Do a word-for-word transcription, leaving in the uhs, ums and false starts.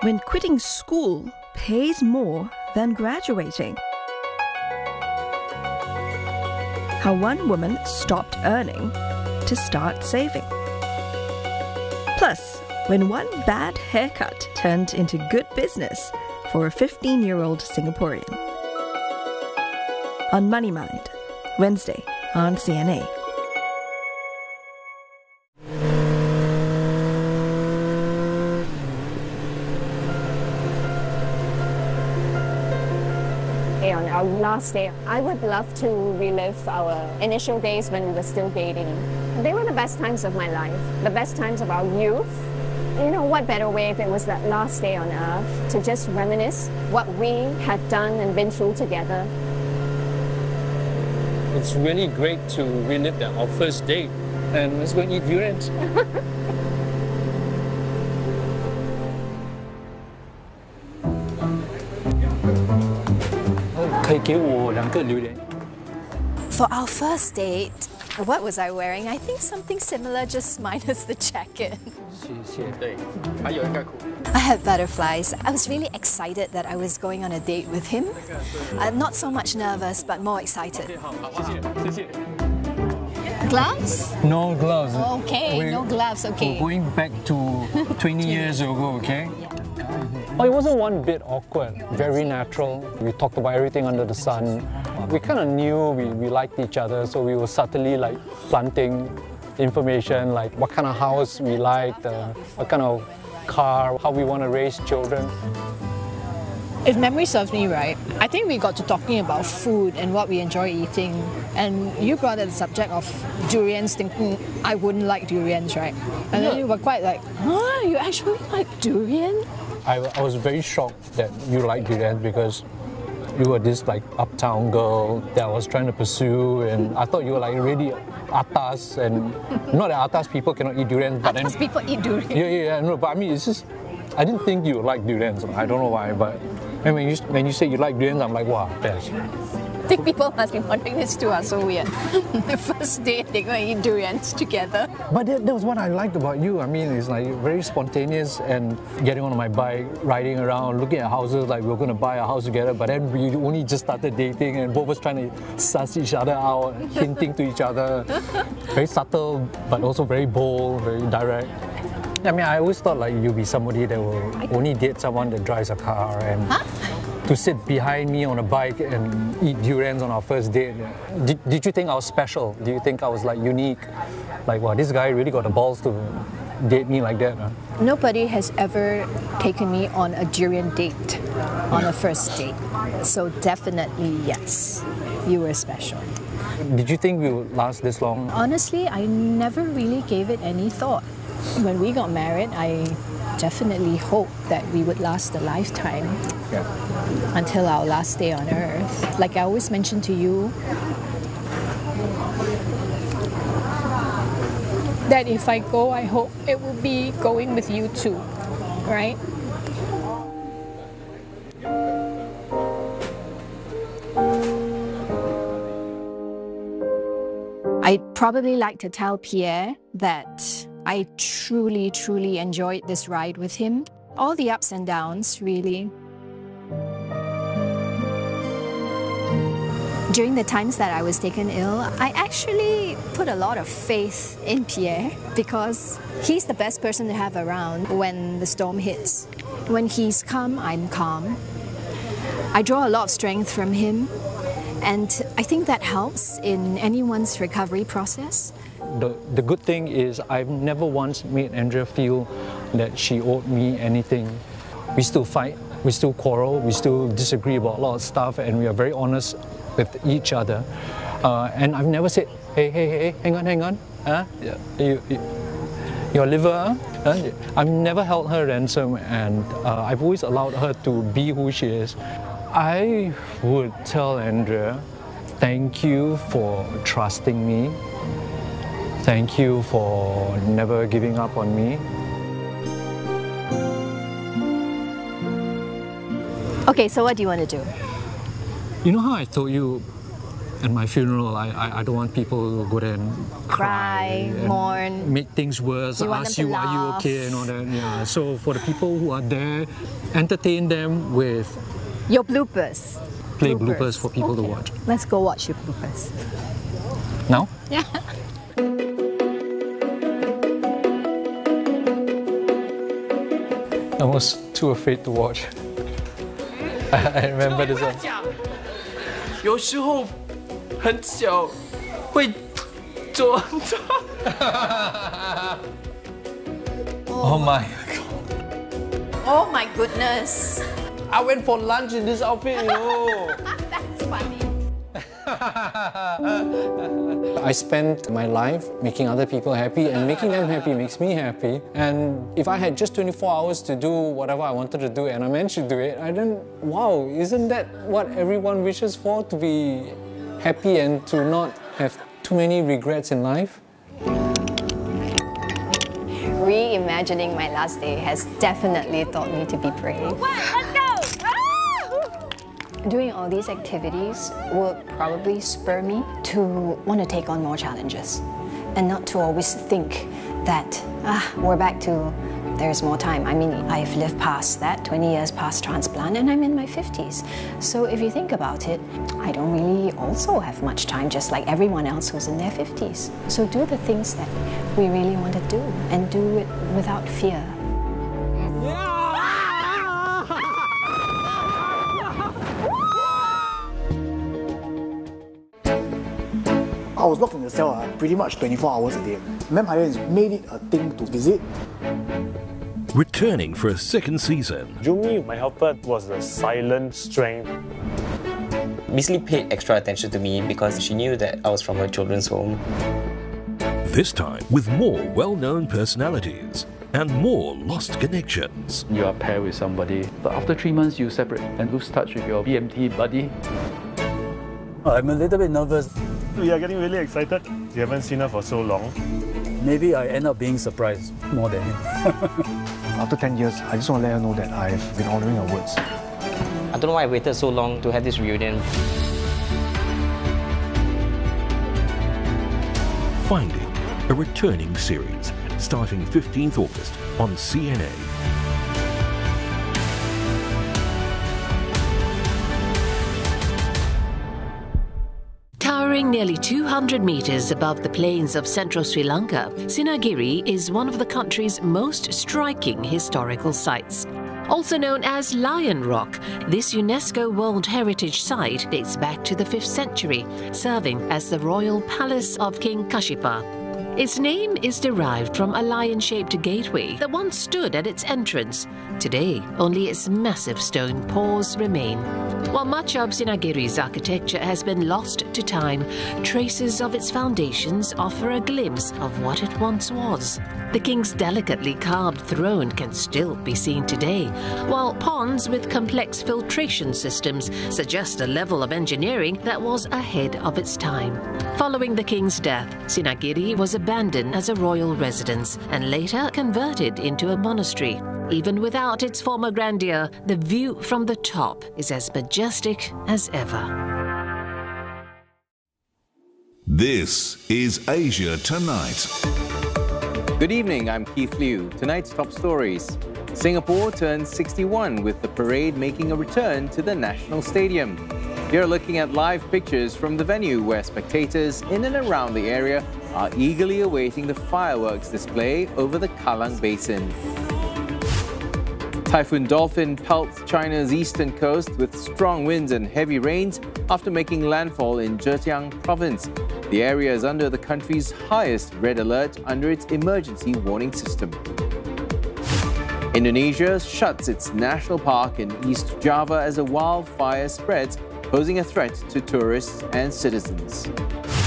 when quitting school pays more than graduating. How one woman stopped earning to start saving. Plus, when one bad haircut turned into good business for a fifteen-year-old Singaporean. On Money Mind, Wednesday on C N A. On our last day, I would love to relive our initial days when we were still dating. They were the best times of my life, the best times of our youth. You know, what better way if it was that last day on earth to just reminisce what we had done and been through together. It's really great to relive that, our first date, and let's go eat durians. For our first date, what was I wearing? I think something similar, just minus the jacket. I had butterflies. I was really excited that I was going on a date with him. I'm not so much nervous, but more excited. Gloves? No gloves. Okay, we're, no gloves, okay. We're going back to twenty years ago, okay? Yeah. Oh, it wasn't one bit awkward, very natural. We talked about everything under the sun. We kind of knew we, we liked each other, so we were subtly like planting information like what kind of house we liked, uh, what kind of car, how we want to raise children. If memory serves me right, I think we got to talking about food and what we enjoy eating. And you brought up the subject of durians, thinking I wouldn't like durians, right? And then you were quite like, huh, you actually like durian? I, I was very shocked that you liked durians because you were this like uptown girl that I was trying to pursue, and I thought you were like really atas, and not that atas people cannot eat durians, but atas then people eat durians. Yeah, yeah, yeah. No, but I mean, it's just I didn't think you like durians. I don't know why, but and when you when you say you like durians, I'm like, wow, best. I think people must be wondering this too are so weird. The first date they're going to eat durians together. But that, that was what I liked about you. I mean, it's like very spontaneous, and getting on my bike, riding around, looking at houses like we were going to buy a house together, but then we only just started dating and both of us trying to suss each other out, hinting to each other. Very subtle, but also very bold, very direct. I mean, I always thought like you'd be somebody that will only date someone that drives a car, and huh? to sit behind me on a bike and eat durians on our first date. Did, did you think I was special? Do you think I was like unique? Like, wow, this guy really got the balls to date me like that? Huh? Nobody has ever taken me on a durian date on a first date. So definitely yes, you were special. Did you think we would last this long? Honestly, I never really gave it any thought. When we got married, I definitely hoped that we would last a lifetime. Yeah. Until our last day on earth. Like I always mentioned to you, that if I go, I hope it will be going with you too, right? I'd probably like to tell Pierre that I truly, truly enjoyed this ride with him. All the ups and downs, really. During the times that I was taken ill, I actually put a lot of faith in Pierre because he's the best person to have around when the storm hits. When he's calm, I'm calm. I draw a lot of strength from him, and I think that helps in anyone's recovery process. The, the good thing is I've never once made Andrea feel that she owed me anything. We still fight, we still quarrel, we still disagree about a lot of stuff, and we are very honest with each other. Uh, and I've never said, hey, hey, hey, hang on, hang on. Huh? You, you, your liver, huh? I've never held her ransom, and uh, I've always allowed her to be who she is. I would tell Andrea, thank you for trusting me. Thank you for never giving up on me. Okay, so what do you want to do? You know how I told you at my funeral, I, I, I don't want people to go there and Cry, and mourn. make things worse, You want ask them you, to are you laugh. okay, and all that. Yeah. So for the people who are there, entertain them with Your bloopers. play bloopers, for people Okay. to watch. Let's go watch your bloopers. Now? Yeah. I was too afraid to watch. I remember this one. 有时候很小会做错。 Oh my. Oh my goodness. I went for lunch in this outfit, you know. That's funny. I spent my life making other people happy, and making them happy makes me happy. And if I had just twenty-four hours to do whatever I wanted to do and I managed to do it, I didn't, wow, isn't that what everyone wishes for? To be happy and to not have too many regrets in life? Reimagining my last day has definitely taught me to be brave. Let's go! Doing all these activities will probably spur me to want to take on more challenges and not to always think that, ah, we're back to there's more time. I mean, I've lived past that, twenty years past transplant, and I'm in my fifties. So if you think about it, I don't really also have much time, just like everyone else who's in their fifties. So do the things that we really want to do and do it without fear. I was locked in the cell uh, pretty much twenty-four hours a day. Vampire has made it a thing to visit. Returning for a second season. Jumi, my helper, was the silent strength. Miss Lee paid extra attention to me because she knew that I was from a children's home. This time with more well-known personalities and more lost connections. You are paired with somebody, but after three months you separate and lose touch with your B M T buddy. I'm a little bit nervous. We are getting really excited. We haven't seen her for so long. Maybe I end up being surprised more than him. After ten years, I just want to let her know that I've been honouring her words. I don't know why I waited so long to have this reunion. Finding, a returning series, starting fifteenth August on C N A. Towering nearly two hundred metres above the plains of central Sri Lanka, Sinagiri is one of the country's most striking historical sites. Also known as Lion Rock, this UNESCO World Heritage Site dates back to the fifth century, serving as the royal palace of King Kashipa. Its name is derived from a lion-shaped gateway that once stood at its entrance. Today, only its massive stone paws remain. While much of Sinagiri's architecture has been lost to time, traces of its foundations offer a glimpse of what it once was. The king's delicately carved throne can still be seen today, while ponds with complex filtration systems suggest a level of engineering that was ahead of its time. Following the king's death, Sinagiri was abandoned as a royal residence and later converted into a monastery. Even without its former grandeur, the view from the top is as majestic as ever. This is Asia Tonight. Good evening, I'm Keith Liu. Tonight's top stories. Singapore turns sixty-one with the parade making a return to the National Stadium. You're looking at live pictures from the venue where spectators in and around the area are eagerly awaiting the fireworks display over the Kallang Basin. Typhoon Dolphin pelts China's eastern coast with strong winds and heavy rains after making landfall in Zhejiang province. The area is under the country's highest red alert under its emergency warning system. Indonesia shuts its national park in East Java as a wildfire spreads, posing a threat to tourists and citizens.